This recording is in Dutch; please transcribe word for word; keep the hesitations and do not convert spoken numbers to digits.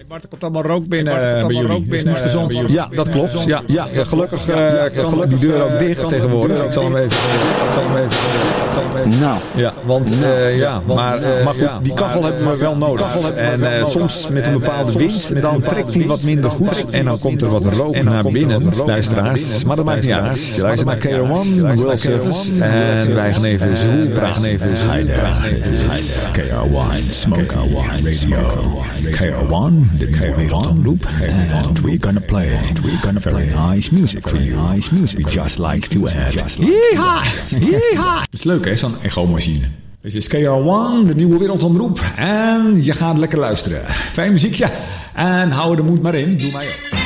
Bart, er komt allemaal rook binnen bij jullie. Rook binnen, is niet gezond. uh, Ja, dat klopt. Ja, ja, ja, gelukkig uh, ja, gelukkig die deur ook dicht tegenwoordig. Ik zal hem even... Ik zal hem even... Ik zal hem even... Nou. Ja, want... Uh, ja, maar, uh, maar goed, die kachel maar, hebben we wel nodig. En uh, soms met een bepaalde wind, dan trekt hij wat minder goed. En dan komt er wat rook naar binnen, luisteraars. Maar dat maakt niet uit. Je luistert naar K R one, World Service. En wij gaan even zo praten. Even zo praten. K R one, Smoke Radio. K R one, de Wereldomroep. And we're gonna play, we're gonna play nice music for you. Nice music we just like to add. Yeeha! Yeeha! Het is leuk hè, zo'n echo-machine. Dit is K R one, de nieuwe Wereldomroep. En je gaat lekker luisteren. Fijn muziekje. En hou de moed maar in. Doe mij ook.